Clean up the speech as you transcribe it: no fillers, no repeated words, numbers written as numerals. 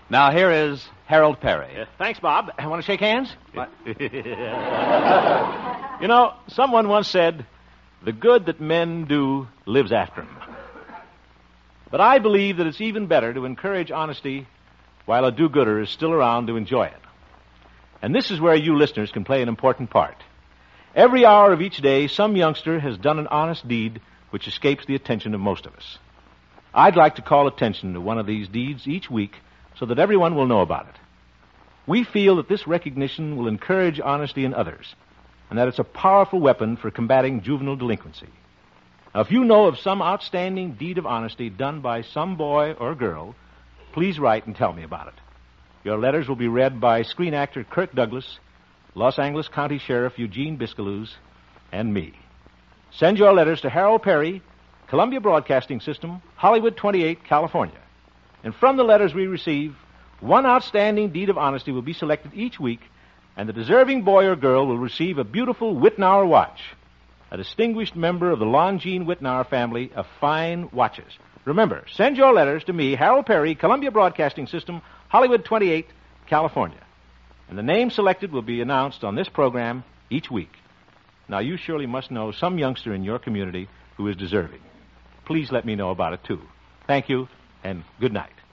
Now, here is Harold Perry. Thanks, Bob. Want to shake hands? You know, someone once said, the good that men do lives after them. But I believe that it's even better to encourage honesty while a do-gooder is still around to enjoy it. And this is where you listeners can play an important part. Every hour of each day, some youngster has done an honest deed which escapes the attention of most of us. I'd like to call attention to one of these deeds each week so that everyone will know about it. We feel that this recognition will encourage honesty in others, and that it's a powerful weapon for combating juvenile delinquency. Now, if you know of some outstanding deed of honesty done by some boy or girl, please write and tell me about it. Your letters will be read by screen actor Kirk Douglas, Los Angeles County Sheriff Eugene Biscalouz, and me. Send your letters to Harold Perry, Columbia Broadcasting System, Hollywood 28, California. And from the letters we receive, one outstanding deed of honesty will be selected each week, and the deserving boy or girl will receive a beautiful Wittnauer watch, a distinguished member of the Longines Wittnauer family of fine watches. Remember, send your letters to me, Harold Perry, Columbia Broadcasting System, Hollywood 28, California. And the name selected will be announced on this program each week. Now, you surely must know some youngster in your community who is deserving. Please let me know about it, too. Thank you, and good night.